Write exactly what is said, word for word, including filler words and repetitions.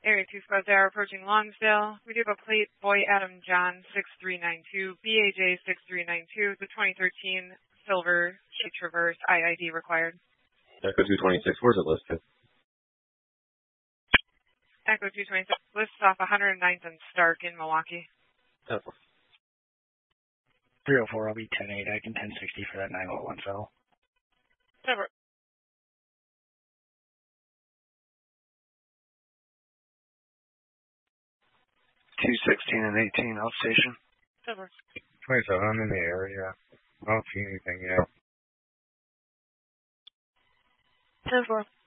Area two Squad Tower approaching Lonsdale. We do have a plate Boy Adam John six three nine two, B A J six three nine two, the twenty thirteen Silver Chevy Traverse I I D required. Echo two twenty-six, where's it listed? Echo two twenty-six lists off one hundred ninth and Stark in Milwaukee. Oh. three oh four, I'll be ten eight. I can ten sixty for that nine one one cell. Over. two sixteen and eighteen, outstation. Over. twenty-seven, I'm in the area. I don't see anything yet. Over.